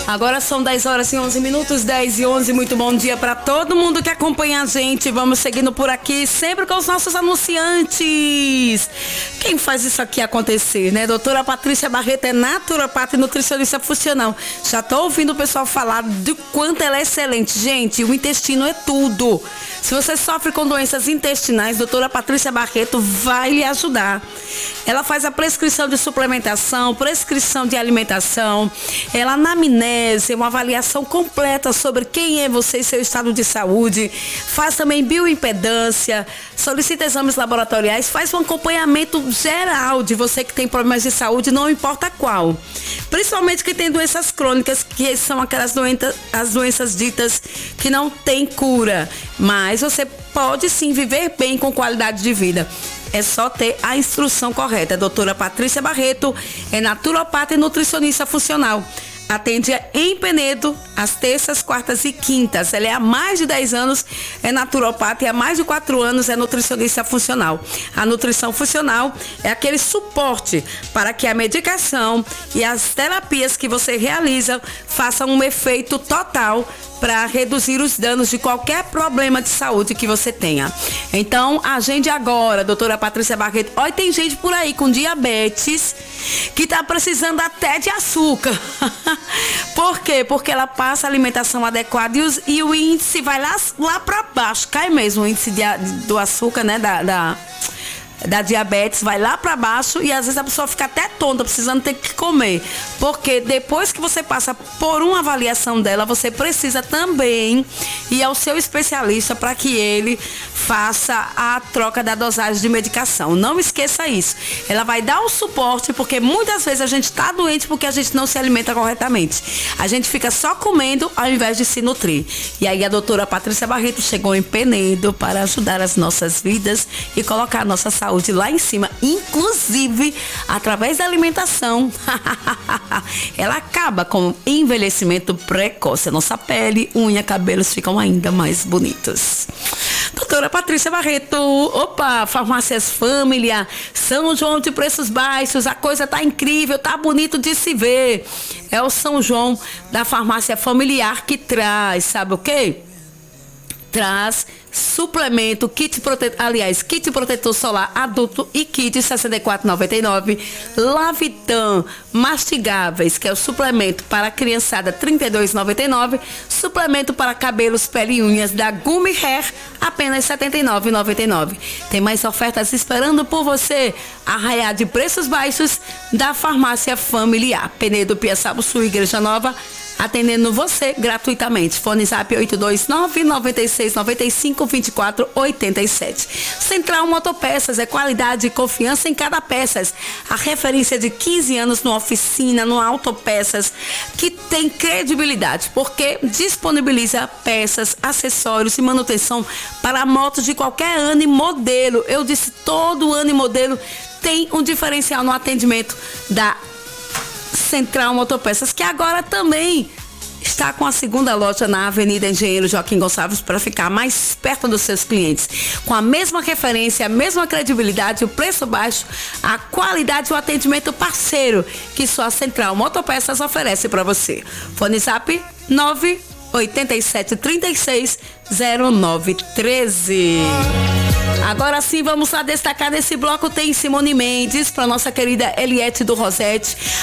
Agora são 10 horas e 11 minutos, 10 e 11. Muito bom dia para todo mundo que acompanha a gente. Vamos seguindo por aqui, sempre com os nossos anunciantes. Quem faz isso aqui acontecer, né? Doutora Patrícia Barreto é naturopata e nutricionista funcional. Já tô ouvindo o pessoal falar do quanto ela é excelente. Gente, o intestino é tudo. Se você sofre com doenças intestinais, doutora Patrícia Barreto vai lhe ajudar. Ela faz a prescrição de suplementação, prescrição de alimentação, ela anamnese, uma avaliação completa sobre quem é você e seu estado de saúde, faz também bioimpedância, solicita exames laboratoriais, faz um acompanhamento geral de você que tem problemas de saúde, não importa qual. Principalmente quem tem doenças crônicas, que são aquelas as doenças ditas que não tem cura, mas você pode sim viver bem com qualidade de vida. É só ter a instrução correta. A doutora Patrícia Barreto é naturopata e nutricionista funcional. Atende em Penedo, às terças, quartas e quintas. Ela é há mais de 10 anos, é naturopata e há mais de 4 anos é nutricionista funcional. A nutrição funcional é aquele suporte para que a medicação e as terapias que você realiza façam um efeito total para reduzir os danos de qualquer problema de saúde que você tenha. Então, agende agora, doutora Patrícia Barreto. Olha, tem gente por aí com diabetes que está precisando até de açúcar. Por quê? Porque ela passa a alimentação adequada e o índice vai lá para baixo. Cai mesmo o índice do açúcar, né? Da diabetes, vai lá para baixo e às vezes a pessoa fica até tonta, precisando ter que comer. Porque depois que você passa por uma avaliação dela, você precisa também ir ao seu especialista para que ele faça a troca da dosagem de medicação. Não esqueça isso. Ela vai dar o suporte, porque muitas vezes a gente está doente porque a gente não se alimenta corretamente. A gente fica só comendo ao invés de se nutrir. E aí a doutora Patrícia Barreto chegou em Penedo para ajudar as nossas vidas e colocar a nossa saúde lá em cima, inclusive através da alimentação. Ela acaba com o envelhecimento precoce. A nossa pele, unha, cabelos ficam ainda mais bonitos. Doutora Patrícia Barreto, opa, Farmácias Família, São João de preços baixos, a coisa tá incrível, tá bonito de se ver. É o São João da Farmácia Familiar que traz, sabe o quê? Traz suplemento, kit protetor solar adulto e kit R$ 64,99. Lavitan mastigáveis, que é o suplemento para criançada R$ 32,99. Suplemento para cabelos, pele e unhas da Gummy Hair, apenas R$ 79,99. Tem mais ofertas esperando por você. Arraiá de preços baixos da Farmácia Familiar. Penedo, Piaçaba, Sul, Igreja Nova, atendendo você gratuitamente. Fone Zap 829-9695-2487. Central Motopeças é qualidade e confiança em cada peça. A referência de 15 anos numa oficina, no Autopeças, que tem credibilidade, porque disponibiliza peças, acessórios e manutenção para motos de qualquer ano e modelo. Eu disse, todo ano e modelo tem um diferencial no atendimento da Central Motopeças, que agora também está com a segunda loja na Avenida Engenheiro Joaquim Gonçalves para ficar mais perto dos seus clientes. Com a mesma referência, a mesma credibilidade, o preço baixo, a qualidade e o atendimento parceiro que só a Central Motopeças oferece para você. Fone Zap 987360913. Agora sim, vamos lá destacar nesse bloco. Tem Simone Mendes, para nossa querida Eliette do Rosete.